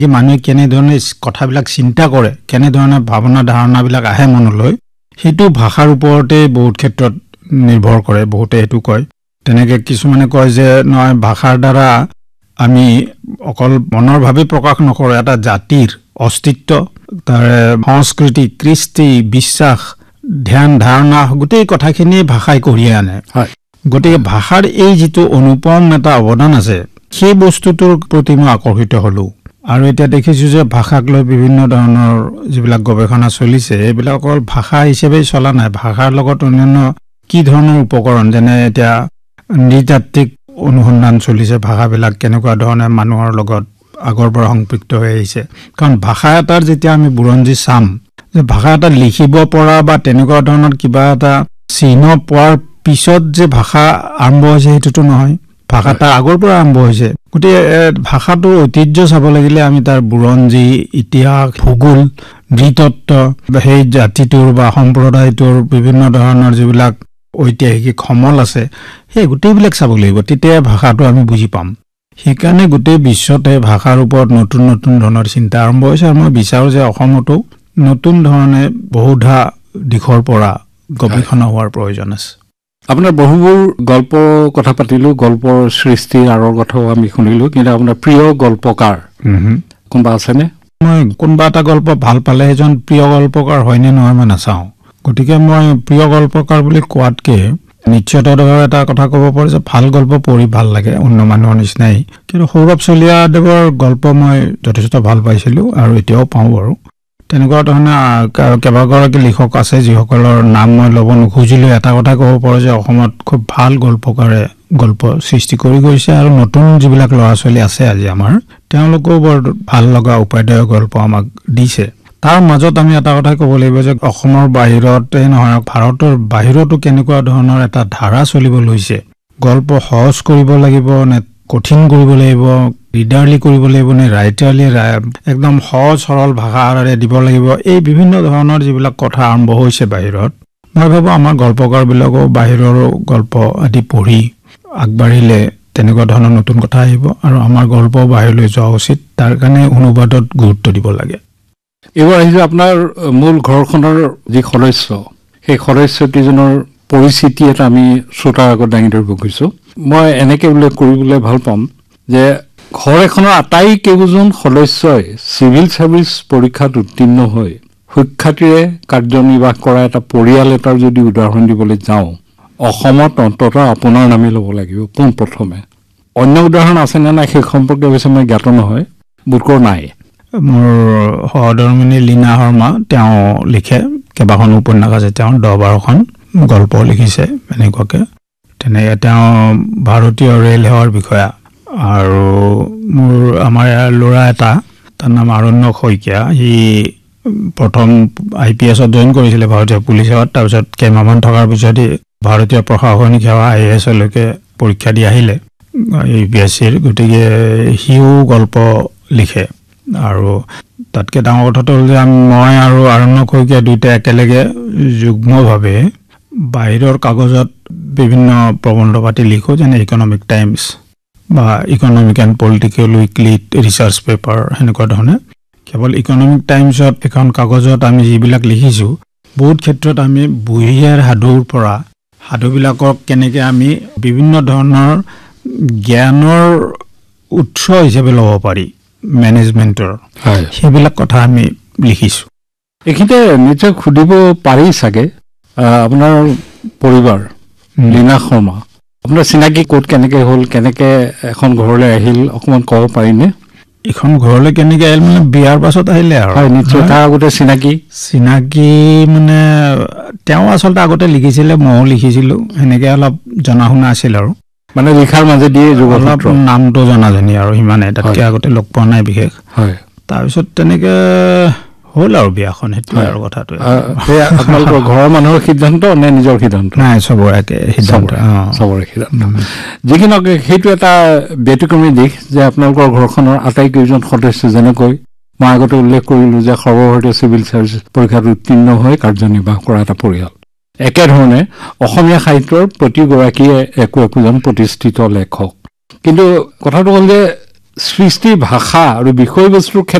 এই মানুহে কেনেধৰণে কথাবিলাক চিন্তা কৰে, কেনেধৰণে ভাৱনা ধাৰণাবিলাক আহে মনলৈ, সেইটো ভাষাৰ ওপৰতে বহুত ক্ষেত্ৰত নিৰ্ভৰ কৰে। বহুতে সেইটো কয়। তেনেকৈ কিছুমানে কয় যে নহয়, ভাষাৰ দ্বাৰা আমি অকল মনৰ ভাৱে প্ৰকাশ নকৰোঁ, এটা জাতিৰ অস্তিত্ব, তাৰে সংস্কৃতি, কৃষ্টি, বিশ্বাস, ধ্যান, ধাৰণা, গোটেই কথাখিনিয়ে ভাষাই কঢ়িয়াই আনে। গতিকে ভাষাৰ এই যিটো অনুপম এটা অৱদান আছে, সেই বস্তুটোৰ প্ৰতি মই আকৰ্ষিত হ'লোঁ। আৰু এতিয়া দেখিছোঁ যে ভাষাক লৈ বিভিন্ন ধৰণৰ যিবিলাক গৱেষণা চলিছে, এইবিলাক অকল ভাষা হিচাপেই চলা নাই। ভাষাৰ লগত অন্যান্য কি ধৰণৰ উপকৰণ, যেনে এতিয়া নৃতাত্ত্বিক অনুসন্ধান চলিছে, ভাষাবিলাক কেনেকুৱা ধৰণে মানুহৰ লগত আগৰ পৰা সংপৃক্ত হৈ আহিছে। কাৰণ ভাষা এটাৰ যেতিয়া আমি বুৰঞ্জী চাম, যে ভাষা এটা লিখিব পৰা বা তেনেকুৱা ধৰণৰ কিবা এটা চিহ্ন পোৱাৰ পিছত যে ভাষা আৰম্ভ হৈছে সেইটোতো নহয়, ভাষা তাৰ আগৰ পৰা আৰম্ভ হৈছে। গতিকে ভাষাটোৰ ঐতিহ্য চাব লাগিলে আমি তাৰ বুৰঞ্জী, ইতিহাস, ভূগোল, নৃতত্ত্ব, সেই জাতিটোৰ বা সম্প্ৰদায়টোৰ বিভিন্ন ধৰণৰ যিবিলাক ঐতিহাসিক সমল আছে, সেই গোটেইবিলাক চাব লাগিব, তেতিয়া ভাষাটো আমি বুজি পাম। সেইকাৰণে গোটেই বিশ্বতে ভাষাৰ ওপৰত নতুন নতুন ধৰণৰ চিন্তা আৰম্ভ হৈছে। আৰু মই বিচাৰোঁ যে অসমতো নতুন ধৰণে বহুধা দিশৰ পৰা গৱেষণা হোৱাৰ প্ৰয়োজন আছে। আপোনাৰ বহুবোৰ গল্পৰ কথা পাতিলোঁ, গল্পৰ সৃষ্টিৰ আঁৰৰ কথাও আমি শুনিলোঁ, কিন্তু আপোনাৰ প্ৰিয় গল্পকাৰ কোনোবা আছেনে? মই কোনোবা এটা গল্প ভাল পালে সেইজন প্ৰিয় গল্পকাৰ হয়নে নহয় মই নাচাওঁ। গতিকে মই প্ৰিয় গল্পকাৰ বুলি কোৱাতকে নিশ্চিতভাৱে এটা কথা ক'ব পাৰোঁ যে ভাল গল্প পঢ়ি ভাল লাগে, অন্য মানুহৰ নিচিনাই। কিন্তু সৌৰভ চলিহাদেৱৰ গল্প মই যথেষ্ট ভাল পাইছিলোঁ আৰু এতিয়াও পাওঁ বাৰু। তেনেকুৱা ধৰণে কেইবাগৰাকী লিখক আছে যিসকলৰ নাম মই ল'ব নোখোজিলেও এটা কথা ক'ব পাৰোঁ যে অসমত খুব ভাল গল্পকাৰে গল্প সৃষ্টি কৰি গৈছে। আৰু নতুন যিবিলাক ল'ৰা ছোৱালী আছে আজি আমাৰ, তেওঁলোকেও বৰ ভাল লগা উপাধ্যায়ৰ গল্প আমাক দিছে। তাৰ মাজত আমি এটা কথাই ক'ব লাগিব যে অসমৰ বাহিৰতে নহয়, ভাৰতৰ বাহিৰতো কেনেকুৱা ধৰণৰ এটা ধাৰা চলিব লৈছে। গল্প সহজ কৰিব লাগিব নে কঠিন কৰিব লাগিব, ৰিডাৰলি কৰিব লাগিব নে ৰাইটাৰলি, একদম সহজ সৰল ভাষাৰে দিব লাগিব, এই বিভিন্ন ধৰণৰ যিবিলাক কথা আৰম্ভ হৈছে বাহিৰত, মই ভাবোঁ আমাৰ গল্পকাৰবিলাকেও বাহিৰৰো গল্প আদি পঢ়ি আগবাঢ়িলে তেনেকুৱা ধৰণৰ নতুন কথা আহিব আৰু আমাৰ গল্প বাহিৰলৈ যোৱা উচিত। তাৰ কাৰণে অনুবাদত গুৰুত্ব দিব লাগে। এইবাৰ আহিছোঁ আপোনাৰ মূল ঘৰখনৰ যি সদস্য, সেই সদস্যকেইজনৰ পৰিস্থিতি এটা আমি শ্ৰোতাৰ আগত দাঙি ধৰিব খুজিছোঁ। মই এনেকৈ উল্লেখ কৰিবলৈ ভাল পাম যে ঘৰ এখনৰ আটাইকেইজন সদস্যই চিভিল ছাৰ্ভিচ পৰীক্ষাত উত্তীৰ্ণ হৈ সুখ্যাতিৰে কাৰ্যনিৰ্বাহ কৰা এটা পৰিয়াল এটাৰ যদি উদাহৰণ দিবলৈ যাওঁ, অসমত অন্ততঃ আপোনাৰ নামে ল'ব লাগিব পোনপ্ৰথমে। অন্য উদাহৰণ আছেনে নাই সেই সম্পৰ্কে অৱশ্যে মই জ্ঞাত নহয়, বোধকৰো নাই। মোৰ সহধৰ্মিনী লীনা শৰ্মা, তেওঁ লিখে কেইবাখনো উপন্যাস আছে, তেওঁ 10-12খন গল্প লিখিছে এনেকুৱাকৈ। তেনেকৈ তেওঁ ভাৰতীয় ৰেল সেৱাৰ বিষয়া। আৰু মোৰ আমাৰ ইয়াৰ ল'ৰা এটা, তাৰ নাম আৰণ্যক শইকীয়া, সি প্ৰথম IPSত জইন কৰিছিলে ভাৰতীয় পুলিচ সেৱাত, তাৰপিছত কেইমাহমান থকাৰ পিছত ভাৰতীয় প্ৰশাসনিক সেৱা IASলৈকে পৰীক্ষা দি আহিলে UPSCৰ। গতিকে সিও গল্প লিখে। আৰু তাতকৈ ডাঙৰ কথাটো হ'ল যে মই আৰু আৰণ্যক শইকীয়া দুয়োটাই একেলগে যুগ্মভাৱে বাহিৰৰ কাগজত বিভিন্ন প্ৰবন্ধ পাতি লিখোঁ, যেনে ইকনমিক টাইমছ বা economic and political weekly research paper, সেনেকুৱা ধৰণে। কেৱল ইকনমিক টাইমছত এখন কাগজত আমি যিবিলাক লিখিছোঁ, বহুত ক্ষেত্ৰত আমি বুঢ়ীআইৰ সাধুৰ পৰা সাধুবিলাকক কেনেকৈ আমি বিভিন্ন ধৰণৰ জ্ঞানৰ উৎস হিচাপে ল'ব পাৰি মেনেজমেণ্টৰ, সেইবিলাক কথা আমি লিখিছোঁ। এইখিনিতে নিশ্চয় সুধিব পাৰি চাগে, আপোনাৰ পৰিবাৰ লীনা শৰ্মা, আপোনাৰ চিনাকি ক'ত কেনেকৈ হ'ল, কেনেকৈ এখন ঘৰলৈ আহিল, অকণমান ক'ব পাৰিনে? এইখন ঘৰলৈ কেনেকৈ আহিল মানে বিয়াৰ পাছত আহিলে আৰু। হয়, নিশ্চয়। তাৰ আগতে চিনাকি মানে তেওঁ আচলতে আগতে লিখিছিলে, ময়ো লিখিছিলোঁ, সেনেকৈ অলপ জনা শুনা আছিল আৰু মানে লিখাৰ মাজেদি অলপ নামটো জনাজনি আৰু সিমানে, তাতকৈ আগতে লগ পোৱা নাই বিশেষ। হয়, তাৰপিছত তেনেকৈ হ'ল আৰু বিয়াখন, সেইটোৱে আৰু কথাটো। আপোনালোকৰ ঘৰৰ মানুহৰ সিদ্ধান্ত নে নিজৰ সিদ্ধান্ত? নাই, চবৰে সিদ্ধান্ত। যি কি নহওক, সেইটো এটা ব্যতিক্ৰমী দিশ যে আপোনালোকৰ ঘৰখনৰ আটাইকেইজন সদস্য, যেনেকৈ মই আগতে উল্লেখ কৰিলোঁ যে সৰ্বভাৰতীয় চিভিল ছাৰ্ভিচ পৰীক্ষাত উত্তীৰ্ণ হৈ কাৰ্যনিৰ্বাহ কৰা এটা পৰিয়াল। একেধৰণে অসমীয়া সাহিত্যৰ প্ৰতিগৰাকীয়ে একোজন প্ৰতিষ্ঠিত লেখক। কিন্তু কথাটো হ'ল যে সৃষ্টি ভাষা আৰু বিষয়বস্তুৰ ক্ষেত্ৰত